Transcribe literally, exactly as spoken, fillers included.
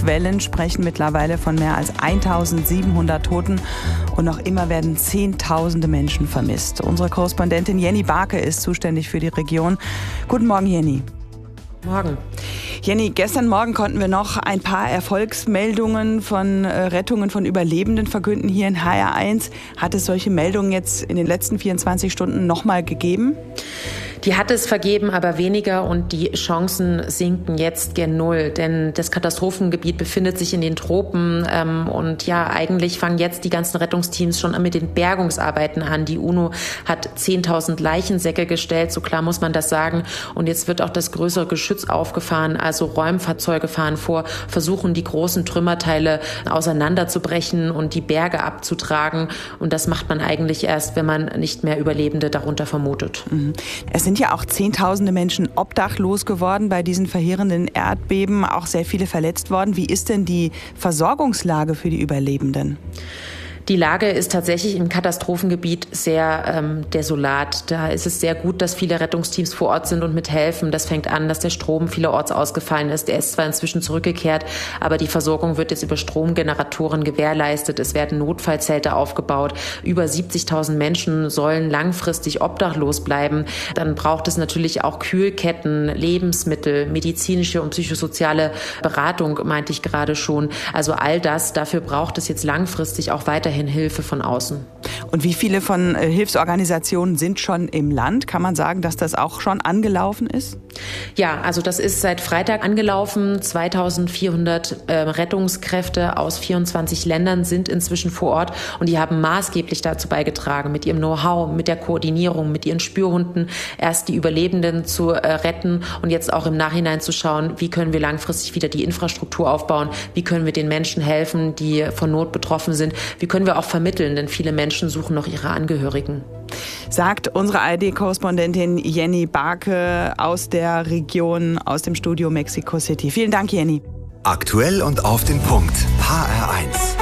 Quellen sprechen mittlerweile von mehr als eintausendsiebenhundert Toten und noch immer werden Zehntausende Menschen vermisst. Unsere Korrespondentin Jenny Barke ist zuständig für die Region. Guten Morgen, Jenny. Morgen. Jenny, gestern Morgen konnten wir noch ein paar Erfolgsmeldungen von äh, Rettungen von Überlebenden verkünden hier in H R eins. Hat es solche Meldungen jetzt in den letzten vierundzwanzig Stunden nochmal gegeben? Die hat es vergeben, aber weniger, und die Chancen sinken jetzt gen Null, denn das Katastrophengebiet befindet sich in den Tropen ähm, und ja, eigentlich fangen jetzt die ganzen Rettungsteams schon mit den Bergungsarbeiten an. Die UNO hat zehntausend Leichensäcke gestellt, so klar muss man das sagen, und jetzt wird auch das größere Geschütz aufgefahren, also Räumfahrzeuge fahren vor, versuchen die großen Trümmerteile auseinanderzubrechen und die Berge abzutragen, und das macht man eigentlich erst, wenn man nicht mehr Überlebende darunter vermutet. Mhm. Es sind ja auch Zehntausende Menschen obdachlos geworden bei diesen verheerenden Erdbeben, auch sehr viele verletzt worden. Wie ist denn die Versorgungslage für die Überlebenden? Die Lage ist tatsächlich im Katastrophengebiet sehr ähm, desolat. Da ist es sehr gut, dass viele Rettungsteams vor Ort sind und mithelfen. Das fängt an, dass der Strom vielerorts ausgefallen ist. Er ist zwar inzwischen zurückgekehrt, aber die Versorgung wird jetzt über Stromgeneratoren gewährleistet. Es werden Notfallzelte aufgebaut. Über siebzigtausend Menschen sollen langfristig obdachlos bleiben. Dann braucht es natürlich auch Kühlketten, Lebensmittel, medizinische und psychosoziale Beratung, meinte ich gerade schon. Also all das, dafür braucht es jetzt langfristig auch weiterhin Hilfe von außen. Und wie viele von äh, Hilfsorganisationen sind schon im Land? Kann man sagen, dass das auch schon angelaufen ist? Ja, also das ist seit Freitag angelaufen. zweitausendvierhundert äh, Rettungskräfte aus vierundzwanzig Ländern sind inzwischen vor Ort, und die haben maßgeblich dazu beigetragen, mit ihrem Know-how, mit der Koordinierung, mit ihren Spürhunden erst die Überlebenden zu äh, retten und jetzt auch im Nachhinein zu schauen, wie können wir langfristig wieder die Infrastruktur aufbauen, wie können wir den Menschen helfen, die von Not betroffen sind, wie können wir auch vermitteln, denn viele Menschen suchen noch ihre Angehörigen. Sagt unsere A R D-Korrespondentin Jenny Barke aus der Region, aus dem Studio Mexico City. Vielen Dank, Jenny. Aktuell und auf den Punkt. H R eins.